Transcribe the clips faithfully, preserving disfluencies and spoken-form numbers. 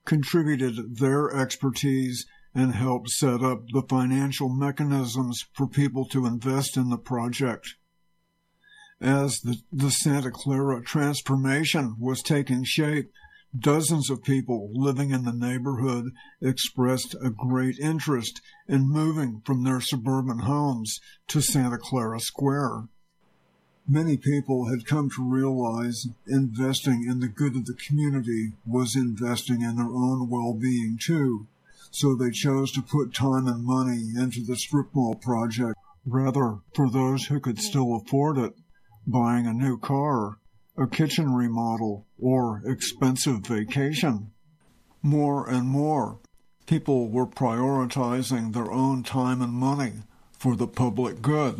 contributed their expertise and helped set up the financial mechanisms for people to invest in the project. As the, the Santa Clara transformation was taking shape, dozens of people living in the neighborhood expressed a great interest in moving from their suburban homes to Santa Clara Square. Many people had come to realize investing in the good of the community was investing in their own well-being too, so they chose to put time and money into the strip mall project. Rather, for those who could still afford it, buying a new car, a kitchen remodel, or expensive vacation. More and more, people were prioritizing their own time and money for the public good.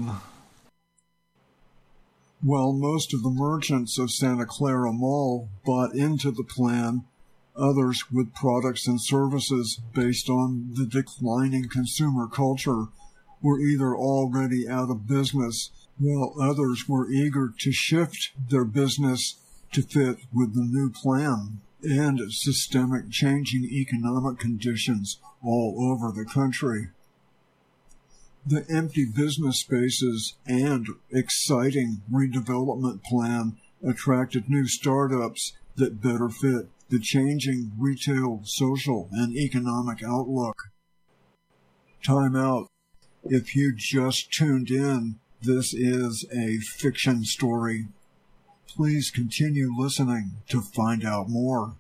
While most of the merchants of Santa Clara Mall bought into the plan, others with products and services based on the declining consumer culture were either already out of business, while others were eager to shift their business to fit with the new plan and systemic changing economic conditions all over the country. The empty business spaces and exciting redevelopment plan attracted new startups that better fit the changing retail, social, and economic outlook. Time out. If you just tuned in, this is a fiction story. Please continue listening to find out more.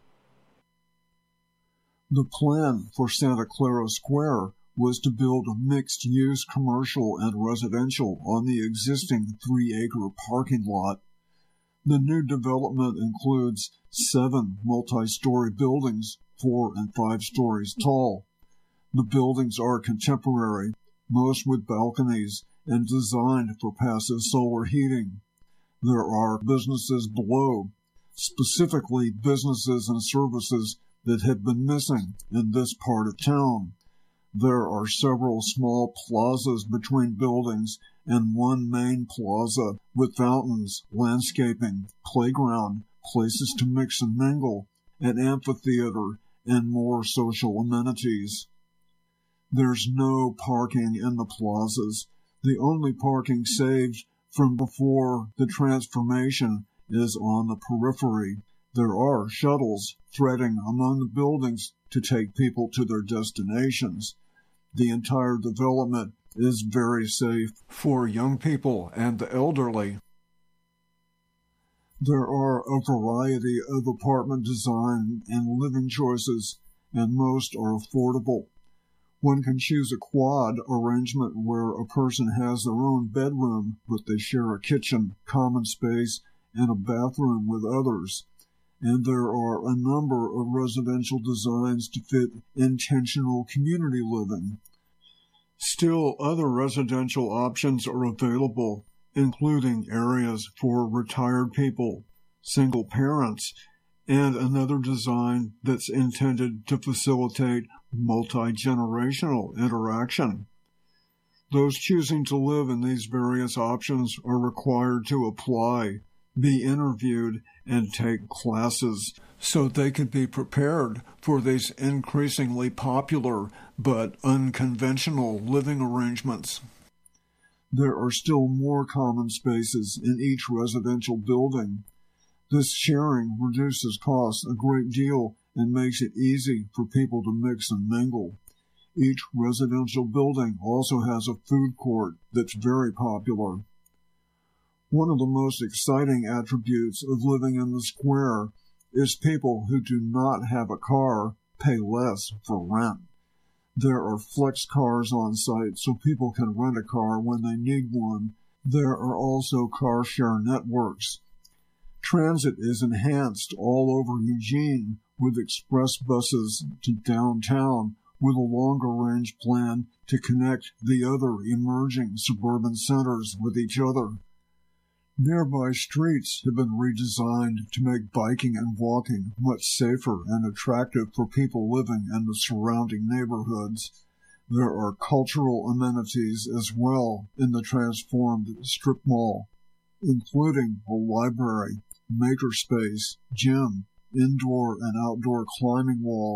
The plan for Santa Clara Square was to build a mixed-use commercial and residential on the existing three-acre parking lot. The new development includes seven multi-story buildings, four and five stories tall. The buildings are contemporary, most with balconies, and designed for passive solar heating. There are businesses below, specifically businesses and services that have been missing in this part of town. There are several small plazas between buildings and one main plaza with fountains, landscaping, playground, places to mix and mingle, an amphitheater, and more social amenities. There's no parking in the plazas. The only parking saved from before the transformation is on the periphery. There are shuttles threading among the buildings to take people to their destinations. The entire development is very safe for young people and the elderly. There are a variety of apartment design and living choices, and most are affordable. One can choose a quad arrangement where a person has their own bedroom, but they share a kitchen, common space, and a bathroom with others. And there are a number of residential designs to fit intentional community living. Still, other residential options are available, including areas for retired people, single parents, and another design that's intended to facilitate multi-generational interaction. Those choosing to live in these various options are required to apply, be interviewed, and take classes so they can be prepared for these increasingly popular but unconventional living arrangements. There are still more common spaces in each residential building. This sharing reduces costs a great deal and makes it easy for people to mix and mingle. Each residential building also has a food court that's very popular. One of the most exciting attributes of living in the square is people who do not have a car pay less for rent. There are flex cars on site so people can rent a car when they need one. There are also car share networks. Transit is enhanced all over Eugene with express buses to downtown with a longer-range plan to connect the other emerging suburban centers with each other. Nearby streets have been redesigned to make biking and walking much safer and attractive for people living in the surrounding neighborhoods. There are cultural amenities as well in the transformed strip mall, including a library, makerspace, gym, indoor and outdoor climbing wall,